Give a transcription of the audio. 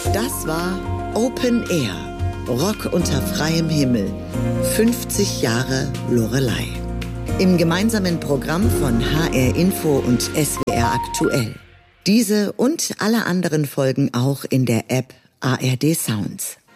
Das war Open Air. Rock unter freiem Himmel. 50 Jahre Loreley. Im gemeinsamen Programm von HR Info und SWR Aktuell. Diese und alle anderen Folgen auch in der App ARD Sounds.